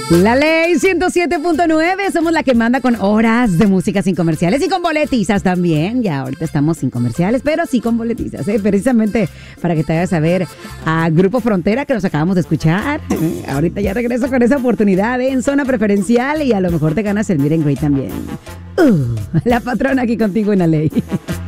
La ley 107.9, somos la que manda con horas de música sin comerciales y con boletizas también. Ya ahorita estamos sin comerciales, pero sí con boletizas, precisamente para que te hagas saber a Grupo Frontera, que nos acabamos de escuchar. Ahorita ya regreso con esa oportunidad en zona preferencial y a lo mejor te ganas el Meet and Greet también. La patrona aquí contigo en la ley.